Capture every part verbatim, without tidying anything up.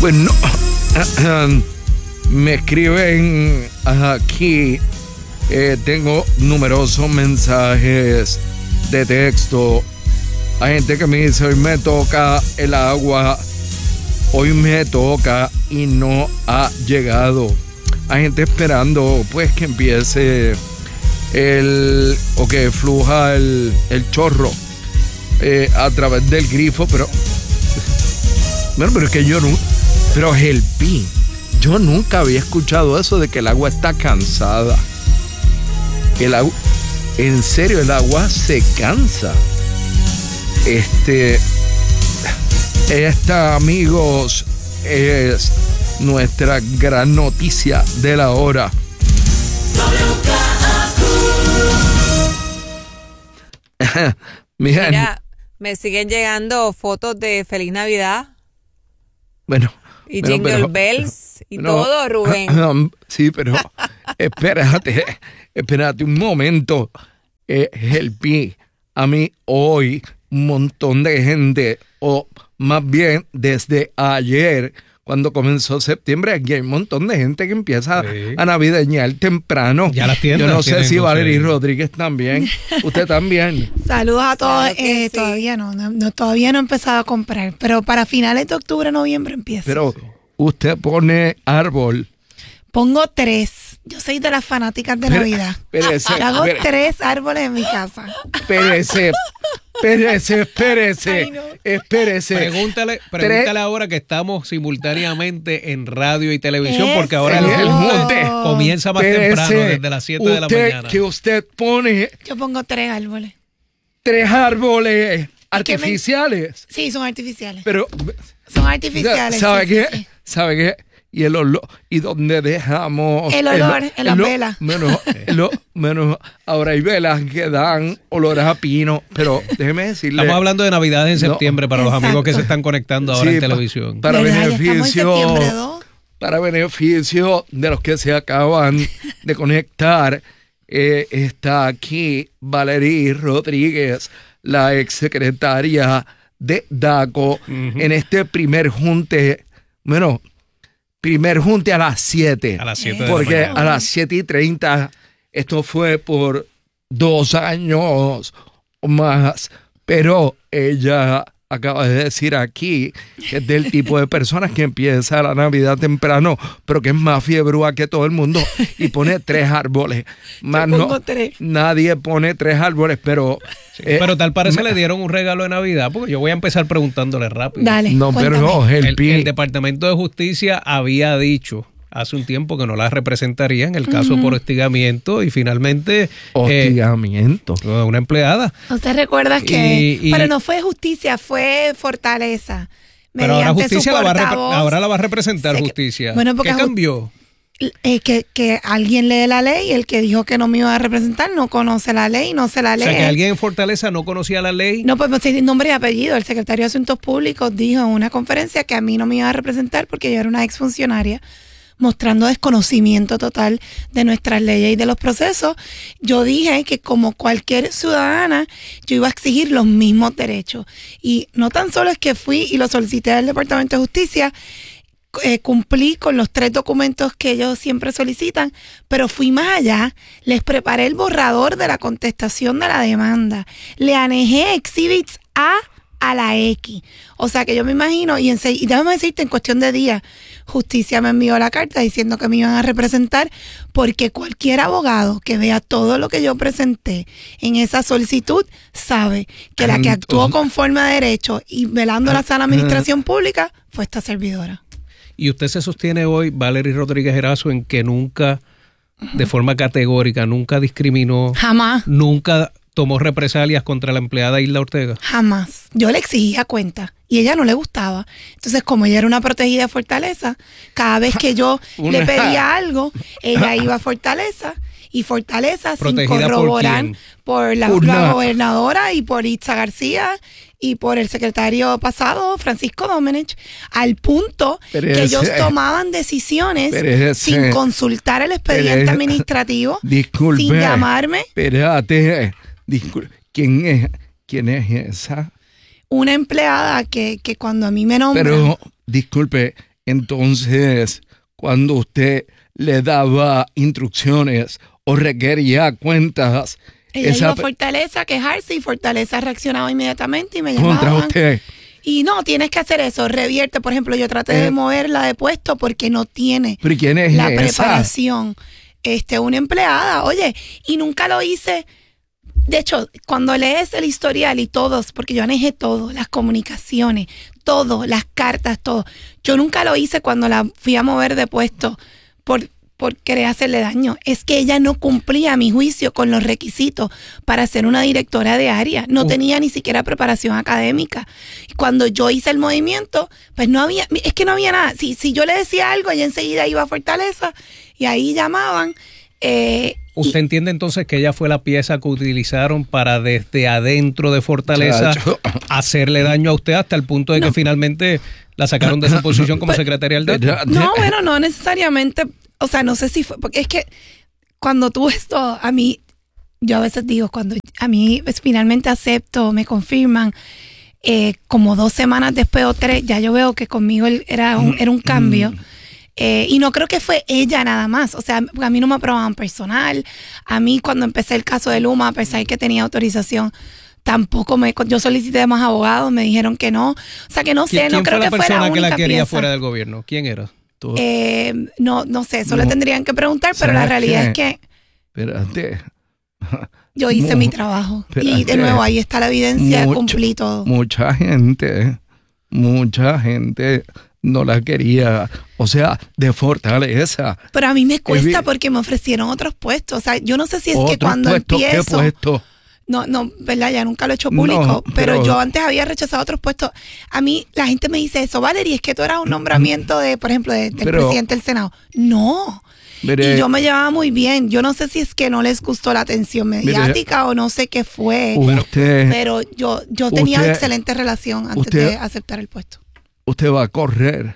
Pues no. Me escriben aquí. Eh, tengo numerosos mensajes de texto. Hay gente que me dice, hoy me toca el agua, hoy me toca y no ha llegado. Hay gente esperando pues que empiece el o que fluja el, el chorro eh, a través del grifo, pero bueno, pero es que yo no, pero Helpi, yo nunca había escuchado eso de que el agua está cansada. El agua, en serio, el agua se cansa. Este, esta, amigos, es nuestra gran noticia de la hora. Miren, mira, me siguen llegando fotos de Feliz Navidad. Bueno. Y bueno, Jingle pero, Bells y no, todo, Rubén. Sí, pero espérate, espérate un momento. Eh, Helpi, a mí hoy un montón de gente, o más bien desde ayer, cuando comenzó septiembre, aquí hay un montón de gente que empieza sí. a navideñar temprano. Ya las tiendas. Yo no sé si Valerie sí. Rodríguez también. Usted también. Saludos a todos. Claro que eh, sí. Todavía no, no, no, todavía no he empezado a comprar, pero para finales de octubre, noviembre empieza. Pero usted pone árbol. Pongo tres. Yo soy de las fanáticas de Pero, Navidad. Espérese, Hago espérese. tres árboles en mi casa. Espérese, espérese, espérese, Ay, no. espérese. Pregúntale, pregúntale ahora que estamos simultáneamente en radio y televisión, Eso. porque ahora el, el monte comienza más Espérese. temprano, desde las siete de la Usted, mañana. que usted pone Yo pongo tres árboles. tres árboles me- artificiales. Sí, son artificiales. Pero, Son artificiales. ¿sabe sí, qué? sí, sí. ¿Sabe qué? Y el olor, y donde dejamos El olor en las el- velas. Menos, el- menos, ahora hay velas que dan olores a pino, pero déjeme decirle. Estamos hablando de Navidad en No. septiembre para los Exacto. amigos que se están conectando ahora Sí, en pa- televisión. Para ¿Verdad? Ya estamos en beneficio, septiembre dos. para beneficio de los que se acaban de conectar, eh, está aquí Valerie Rodríguez, la exsecretaria de DACO, Uh-huh. en este primer junte, bueno, primer junte a las siete. A las siete de la Porque mañana. a las siete y treinta, esto fue por dos años o más, pero ella acaba de decir aquí que es del tipo de personas que empieza la Navidad temprano, pero que es más fiebrúa que todo el mundo y pone tres árboles. Más Yo pongo no, tres. nadie pone tres árboles, pero... eh, Pero tal parece me- le dieron un regalo de Navidad, porque yo voy a empezar preguntándole rápido. Dale. No, pero no, cuéntame. el, El, pi- el Departamento de Justicia había dicho hace un tiempo que no la representaría en el caso Ujú. por hostigamiento y finalmente eh, hostigamiento. una empleada. ¿No te recuerdas que...? Y- y- pero no fue justicia, fue Fortaleza. Pero ahora Mediante justicia su la va a repre- portavoz. ahora la va a representar Sé que- justicia. Bueno, porque ¿Qué ju- cambió? Eh, que, que alguien lee la ley, el que dijo que no me iba a representar no conoce la ley, no se la O lee. sea, que alguien en Fortaleza no conocía la ley. No, pues sin nombre y apellido. El secretario de Asuntos Públicos dijo en una conferencia que a mí no me iba a representar porque yo era una exfuncionaria, mostrando desconocimiento total de nuestras leyes y de los procesos. Yo dije que como cualquier ciudadana, yo iba a exigir los mismos derechos. Y no tan solo es que fui y lo solicité al Departamento de Justicia, eh, cumplí con los tres documentos que ellos siempre solicitan, pero fui más allá, les preparé el borrador de la contestación de la demanda, le anejé exhibits A a la X. O sea que yo me imagino, y, ense- y déjame decirte, en cuestión de días, Justicia me envió la carta diciendo que me iban a representar, porque cualquier abogado que vea todo lo que yo presenté en esa solicitud sabe que la que actuó conforme a derecho y velando la sana administración pública fue esta servidora. Y usted se sostiene hoy, Valerie Rodríguez Erazo, en que nunca, de forma categórica, nunca discriminó, Jamás. nunca tomó represalias contra la empleada Isla Ortega. Jamás. Yo le exigía cuenta y ella no le gustaba. Entonces, como ella era una protegida de Fortaleza, cada vez que yo Una- le pedía algo, ella iba a Fortaleza y Fortaleza, sin ¿Protegida por corroborar quién? por, la, Una- la gobernadora y por Itza García y por el secretario pasado, Francisco Domenech, al punto Pero que ese- ellos tomaban decisiones pero ese- sin consultar el expediente pero- administrativo, Disculpe. sin llamarme. Espérate. Disculpe. ¿Quién es, quién es esa? Una empleada que, que cuando a mí me nombran... Pero, disculpe, entonces cuando usted le daba instrucciones o requería cuentas, ella esa iba a Fortaleza a quejarse y Fortaleza reaccionaba inmediatamente y me llamaban. contra usted. Y no, tienes que hacer eso, revierte. Por ejemplo, yo traté Eh, de moverla de puesto porque no tiene ¿Pero quién es la esa? preparación. Este, una empleada, oye, y nunca lo hice. De hecho, cuando lees el historial y todos, porque yo manejé todo, las comunicaciones, todo, las cartas, todo. Yo nunca lo hice cuando la fui a mover de puesto por, por querer hacerle daño. Es que ella no cumplía, a mi juicio, con los requisitos para ser una directora de área. No Uh. tenía ni siquiera preparación académica. Y cuando yo hice el movimiento, pues no había, es que no había nada. Si, si yo le decía algo, ella enseguida iba a Fortaleza y ahí llamaban. Eh, ¿Usted entiende entonces que ella fue la pieza que utilizaron para desde adentro de Fortaleza Chacho. hacerle daño a usted hasta el punto de que No. finalmente la sacaron de su posición como secretaria del D A C O? No, bueno, no necesariamente, o sea, no sé si fue, porque es que cuando tú esto, a mí, yo a veces digo, cuando a mí pues, finalmente acepto, me confirman, eh, como dos semanas después o tres, ya yo veo que conmigo él era un, era un cambio. Eh, y no creo que fue ella nada más, o sea, a mí no me aprobaban personal, a mí cuando empecé el caso de Luma, a pesar de que tenía autorización, tampoco me, yo solicité más abogados, me dijeron que no, o sea que no sé, ¿Quién no fue creo la que fuera persona la que única la quería pieza. fuera del gobierno? ¿Quién era? Tú- Eh, no, no sé, eso le No. tendrían que preguntar, pero la ¿Sabes realidad qué? es que Espérate. yo hice Mu- mi trabajo. Y de espérate. nuevo, ahí está la evidencia, Mucho- cumplí todo. Mucha gente, mucha gente no la quería, o sea, de Fortaleza. Pero a mí me cuesta vi- porque me ofrecieron otros puestos. O sea, yo no sé si es que ¿Otros cuando puestos? ¿Qué empiezo... puesto? No, no, ¿verdad? Ya nunca lo he hecho No, público, pero, pero- yo antes había rechazado otros puestos. A mí la gente me dice eso, Valerie, es que tú eras un nombramiento de, por ejemplo, de- del Pero- presidente del Senado. No. Mire, Y yo me llevaba muy bien. Yo no sé si es que no les gustó la atención mediática o no sé qué fue, usted, pero yo, yo tenía usted- excelente relación antes usted- de aceptar el puesto. usted va a correr.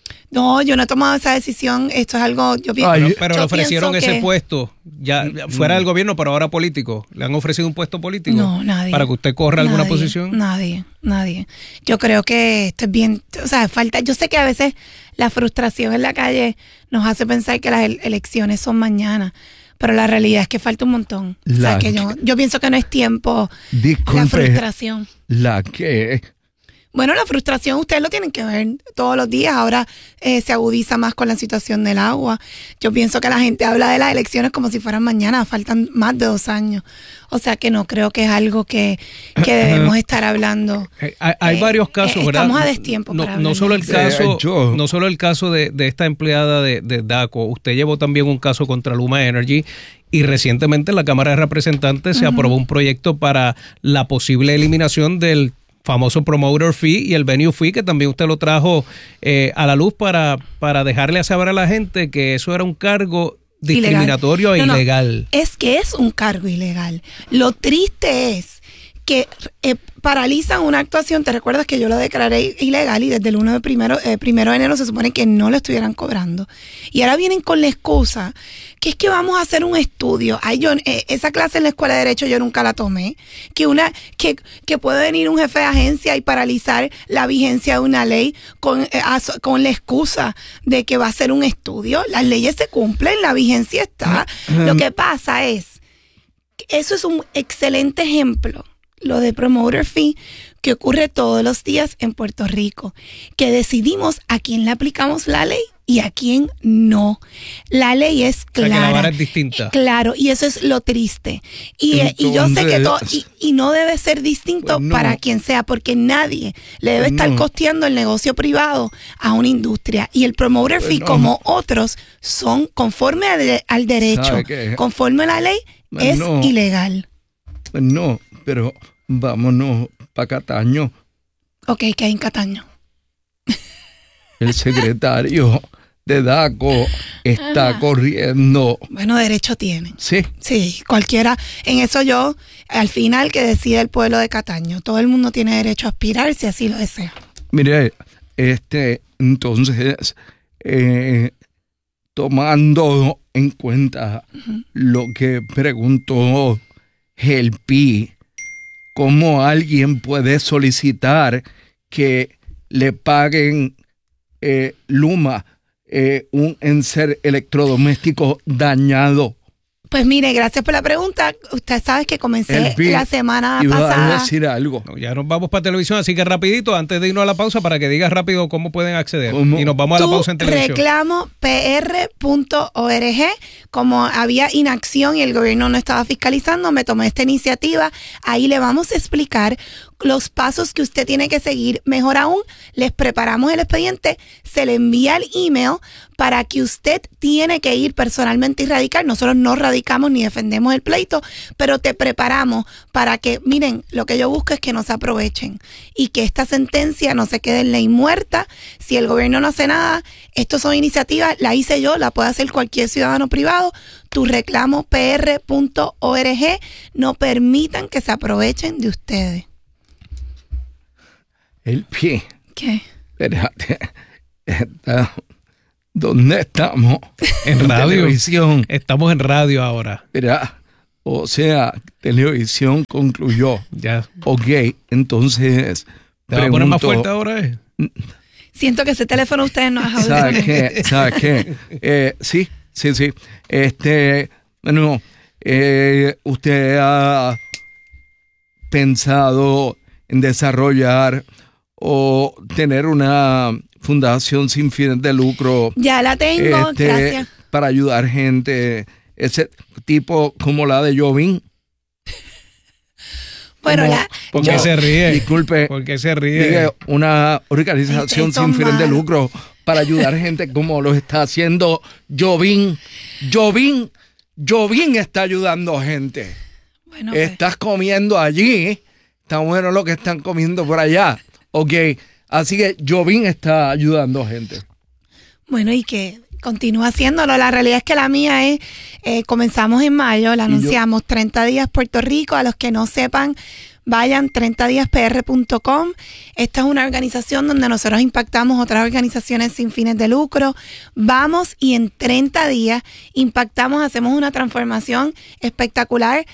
No, yo no he tomado esa decisión. Esto es algo, yo pienso. Ay, Pero, pero yo le ofrecieron pienso ese que- puesto, ya ya fuera del gobierno, pero ahora político. ¿Le han ofrecido un puesto político? No, nadie. ¿Para que usted corra alguna Nadie, posición? Nadie, nadie. Yo creo que esto es bien, o sea, falta, yo sé que a veces la frustración en la calle nos hace pensar que las el- elecciones son mañana, pero la realidad es que falta un montón. o sea, La que yo, yo pienso que no es tiempo la Disculpe, frustración. la que Bueno, la frustración ustedes lo tienen que ver todos los días. Ahora eh, se agudiza más con la situación del agua. Yo pienso que la gente habla de las elecciones como si fueran mañana. Faltan más de dos años. O sea que no creo que es algo que, que debemos estar hablando. Eh, Hay, hay Eh, varios casos, eh, ¿verdad? estamos a destiempo No, para no hablar solo de el eso. caso, Eh, yo- no solo el caso de, de esta empleada de, de D A C O. Usted llevó también un caso contra Luma Energy y recientemente en la Cámara de Representantes se aprobó un proyecto para la posible eliminación del famoso promoter fee y el venue fee, que también usted lo trajo eh, a la luz para, para dejarle saber a la gente que eso era un cargo discriminatorio Ilegal. e No, no, ilegal. es que es un cargo ilegal. Lo triste es que eh, paralizan una actuación. Te recuerdas que yo la declaré ilegal y desde el uno de primero, eh, primero de enero se supone que no lo estuvieran cobrando. Y ahora vienen con la excusa que es que vamos a hacer un estudio. Ay, yo, eh, esa clase en la escuela de Derecho yo nunca la tomé. Que una que, que puede venir un jefe de agencia y paralizar la vigencia de una ley con, eh, aso- con la excusa de que va a hacer un estudio. Las leyes se cumplen, la vigencia está. Lo que pasa es que eso es un excelente ejemplo, lo de promoter fee, que ocurre todos los días en Puerto Rico, que decidimos a quién le aplicamos la ley y a quién no. La ley es O sea, que la clara. vara es distinta. Claro, y eso es lo triste. Y, eh, y yo sé que todo, y, y no debe ser distinto Pues no. para quien sea, porque nadie le debe Pues estar no. costeando el negocio privado a una industria. Y el promoter Pues fee, no. como otros, son conforme al, de- al derecho, ¿Sabe qué? conforme a la ley, Pues es no. ilegal. Pues no, pero vámonos para Cataño. Ok, que hay en Cataño. El secretario de D A C O está corriendo. Bueno, derecho tiene. Sí, Sí, cualquiera. En eso yo, al final, que decide el pueblo de Cataño. Todo el mundo tiene derecho a aspirar si así lo desea. mire, este, entonces, eh, tomando en cuenta lo que preguntó Gelpi, ¿cómo alguien puede solicitar que le paguen eh, Luma eh, un enser electrodoméstico dañado? Pues mire, gracias por la pregunta. Usted sabe que comencé Elvi, la semana iba pasada. a decir algo. No, ya nos vamos para televisión, así que rapidito, antes de irnos a la pausa, para que digas rápido cómo pueden acceder. ¿Cómo? Y nos vamos a la Tu pausa en televisión. reclamo p r punto org. Como había inacción y el gobierno no estaba fiscalizando, me tomé esta iniciativa. Ahí le vamos a explicar los pasos que usted tiene que seguir. Mejor aún, les preparamos el expediente, se le envía el email para que usted tiene que ir personalmente y radicar. Nosotros no radicamos ni defendemos el pleito, pero te preparamos para que, miren, lo que yo busco es que no se aprovechen y que esta sentencia no se quede en ley muerta. Si el gobierno no hace nada, esto son iniciativas, la hice yo, la puede hacer cualquier ciudadano privado. Tu reclamo p r punto org. No permitan que se aprovechen de ustedes. El pie. ¿Qué? Espérate. Está- ¿Dónde estamos? En radio. Televisión. Estamos en radio ahora. Mira, o sea, televisión concluyó. Ya. Ok, entonces. ¿Te va a poner más pregunto, fuerte ahora? Eh? Siento que ese teléfono ustedes no es ¿Sabes audible. qué? ¿Sabes qué? Eh, sí, sí, sí. Este, bueno, eh, usted ha pensado en desarrollar o tener una fundación sin fines de lucro. Ya la tengo, este, gracias. Para ayudar gente, ese tipo como la de Jovín. Bueno, Como- la, ¿Por yo- qué se ríe? Disculpe. ¿Por qué se ríe? Diga, una organización Ustedes son sin fines de malos. lucro para ayudar gente como lo está haciendo Jovín. Jovín, Jovín está ayudando gente. bueno, pues, Estás comiendo allí, está bueno lo que están comiendo por allá. Ok, así que Jovín está ayudando gente. bueno, y que continúa haciéndolo. La realidad es que la mía es, eh, comenzamos en mayo, la Y yo- anunciamos treinta días Puerto Rico. A los que no sepan, vayan treinta días p r punto com. Esta es una organización donde nosotros impactamos otras organizaciones sin fines de lucro. Vamos y en treinta días impactamos, hacemos una transformación espectacular.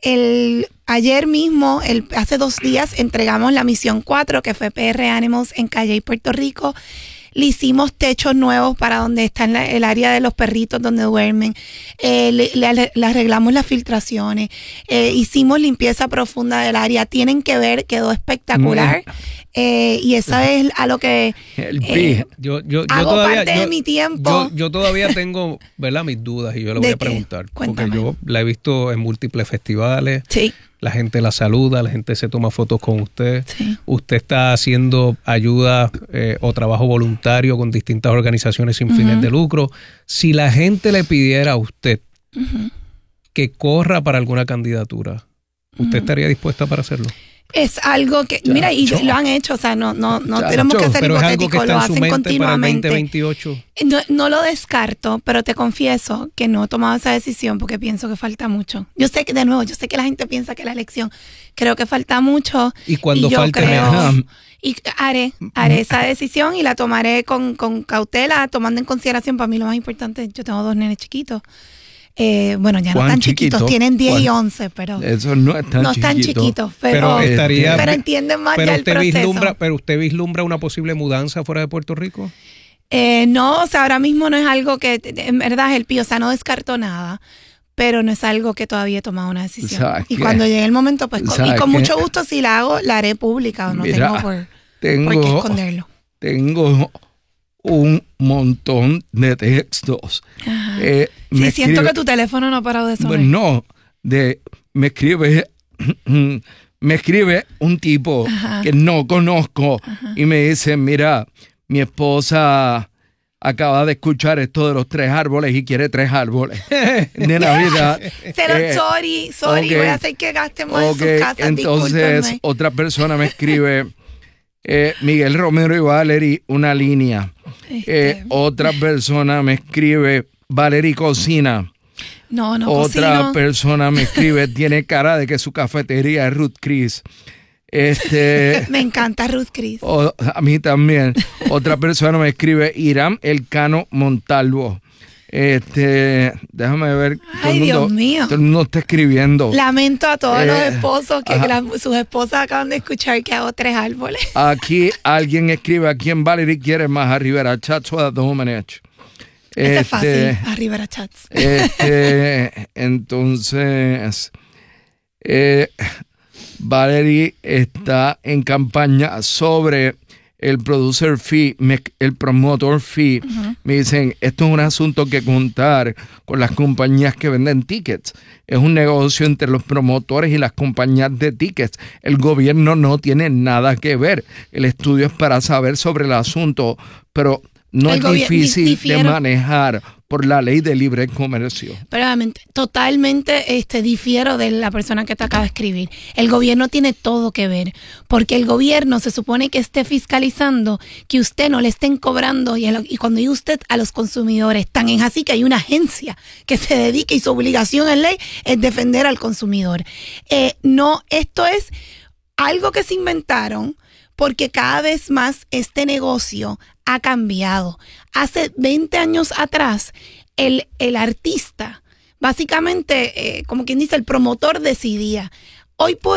El, ayer mismo, el, hace dos días, entregamos la misión cuatro, que fue P R Animals en Calle, Puerto Rico. Le hicimos techos nuevos para donde está en la- el área de los perritos donde duermen. Eh, le, le- le arreglamos las filtraciones. Eh, hicimos limpieza profunda del área. Tienen que ver, quedó espectacular. Eh, y eso es a lo que El eh, pi. Yo, yo, yo hago todavía, parte de yo- mi tiempo. Yo, yo todavía tengo, ¿verdad?, mis dudas y yo le voy ¿De a qué? preguntar. Cuéntame. Porque yo la he visto en múltiples festivales. Sí, La gente la saluda, la gente se toma fotos con usted. sí. Usted está haciendo ayuda eh, o trabajo voluntario con distintas organizaciones sin Ujú. fines de lucro. Si la gente le pidiera a usted Ujú. que corra para alguna candidatura, ¿usted estaría dispuesta para hacerlo? Es algo que, mira, y Chacho. lo han hecho, o sea, no, no, no Chacho. tenemos que ser Pero es algo que hipotéticos, lo está en su hacen mente para el continuamente. veinte veintiocho. No, no lo descarto, pero te confieso que no he tomado esa decisión porque pienso que falta mucho. Yo sé que, de nuevo, yo sé que la gente piensa que la elección, creo que falta mucho. Y cuando yo falte creo- menos. Y haré, haré esa decisión y la tomaré con, con cautela, tomando en consideración, para mí lo más importante, yo tengo dos nenes chiquitos. Eh, bueno, ya no ¿Cuán tan chiquitos, chiquito? tienen diez y ¿Cuán? once, pero Eso no es tan no chiquito. están chiquitos, Pero pero, pero, estaría. entienden más pero ya el usted proceso. vislumbra, pero usted vislumbra una posible mudanza fuera de Puerto Rico. Eh, no, o sea, ahora mismo no es algo que, en verdad, es el pío, o sea, no descarto nada, pero no es algo que todavía he tomado una decisión. ¿Sabes Y qué? cuando llegue el momento, pues, con, y ¿Sabes con qué? mucho gusto, si la hago, la haré pública, no Mira, tengo por, Tengo, por qué esconderlo. tengo un montón de textos. Ajá. Eh, Sí, me siento escribe- que tu teléfono no ha parado de sonar. Pues no, de, me escribe me escribe un tipo Ajá. que no conozco y me dice, mira, mi esposa acaba de escuchar esto de los tres árboles y quiere tres árboles de Navidad. Pero, Eh, sorry, sorry, ok. voy a hacer que gasten más Ok, en sus casas, entonces discúlpenme. otra persona me escribe, eh, Miguel Romero y Valerie, una línea. Este, Eh, otra persona me escribe, Valerie cocina. no, no Otra cocino. persona me escribe, tiene cara de que su cafetería es Ruth Chris. Este, Me encanta Ruth Chris. o- a mí también. Otra persona me escribe, Irán Elcano Montalvo. Este, déjame ver. Todo Ay, el mundo, Dios mío. Todo el mundo está escribiendo. Lamento a todos Eh, los esposos que ajá. la- sus esposas acaban de escuchar que hago tres árboles. Aquí alguien escribe, ¿a quién Valerie quiere más? ¿A Rivera Chats o a Domenech? Ese es fácil, a Rivera Chats. Este, entonces, eh, Valerie está en campaña sobre el producer fee, me- el promotor fee. Uh-huh. Me dicen, esto es un asunto que contar con las compañías que venden tickets. Es un negocio entre los promotores y las compañías de tickets. El gobierno no tiene nada que ver. El estudio es para saber sobre el asunto, pero no El es gobier- difícil difiero. de manejar por la ley de libre comercio. Pero obviamente, totalmente este, difiero de la persona que te acaba de escribir. El gobierno tiene todo que ver, porque el gobierno se supone que esté fiscalizando que usted no le estén cobrando, y, a lo- y cuando dice usted a los consumidores, tan es así que hay una agencia que se dedica y su obligación en ley es defender al consumidor. Eh, no, esto es algo que se inventaron porque cada vez más este negocio ha cambiado. Hace veinte años atrás, el, el artista, básicamente, eh, como quien dice, el promotor decidía. Hoy por